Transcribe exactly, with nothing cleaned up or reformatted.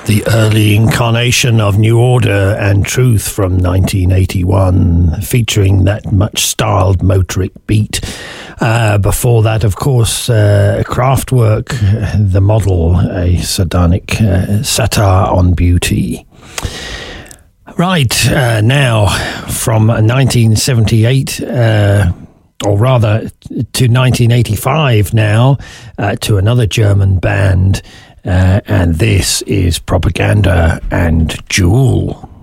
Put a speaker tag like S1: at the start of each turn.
S1: the early incarnation of New Order and Truth from nineteen eighty-one, featuring that much styled motoric beat. Uh, before that, of course, uh, Kraftwerk, The Model, a sardonic uh, satire on beauty. Right, uh, now, from nineteen seventy-eight, uh, or rather to nineteen eighty-five now, uh, to another German band, uh, and this is Propaganda and Jewel.